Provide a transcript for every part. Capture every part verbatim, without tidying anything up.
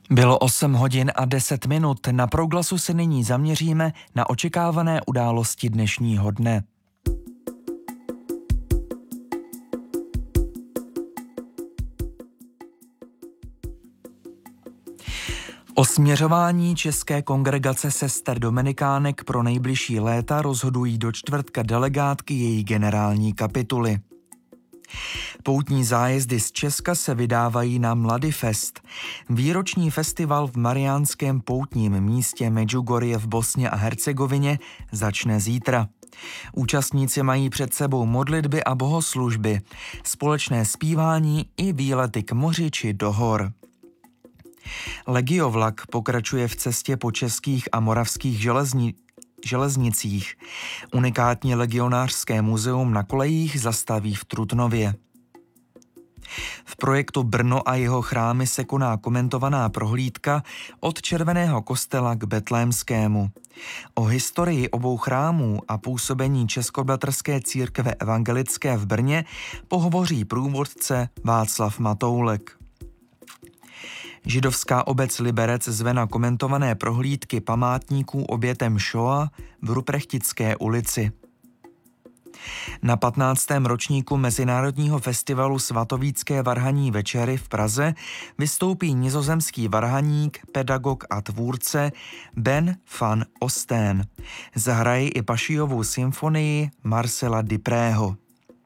Bylo osm hodin a deset minut. Na Proglasu se nyní zaměříme na očekávané události dnešního dne. O směřování České kongregace sester dominikánek pro nejbližší léta rozhodují do čtvrtka delegátky její generální kapituly. Poutní zájezdy z Česka se vydávají na Mladifest. Výroční festival v mariánském poutním místě Medjugorje v Bosně a Hercegovině začne zítra. Účastníci mají před sebou modlitby a bohoslužby, společné zpívání i výlety k moři či do hor. Legiovlak pokračuje v cestě po českých a moravských železni- železnicích. Unikátní legionářské muzeum na kolejích zastaví v Trutnově. V projektu Brno a jeho chrámy se koná komentovaná prohlídka od Červeného kostela k Betlémskému. O historii obou chrámů a působení Českobratrské církve evangelické v Brně pohovoří průvodce Václav Matoulek. Židovská obec Liberec zve na komentované prohlídky památníků obětem Šoa v Ruprechtické ulici. Na patnáctém ročníku Mezinárodního festivalu Svatovícké varhanní večery v Praze vystoupí nizozemský varhaník, pedagog a tvůrce Ben van Osteen. Zahraje i Pašijovou symfonii Marcela Duprého.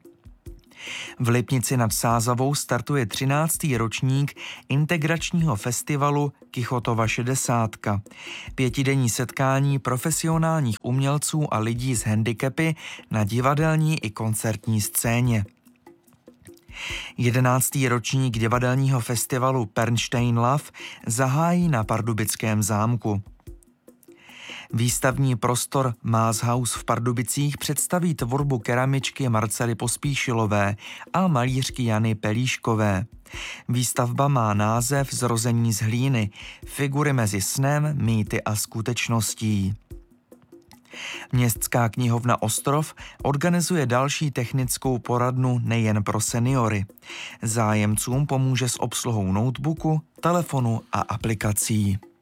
V Lipnici nad Sázavou startuje třináctý ročník integračního festivalu Kichotova šedesátka. Pětidenní setkání profesionálních umělců a lidí s handicapy na divadelní i koncertní scéně. Jedenáctý ročník divadelního festivalu Pernstein Love zahájí na Pardubickém zámku. Výstavní prostor Maßhaus v Pardubicích představí tvorbu keramičky Marcely Pospíšilové a malířky Jany Pelíškové. Výstavba má název Zrození z hlíny, figury mezi snem, mýty a skutečností. Městská knihovna Ostrov organizuje další technickou poradnu nejen pro seniory. Zájemcům pomůže s obsluhou notebooku, telefonu a aplikací.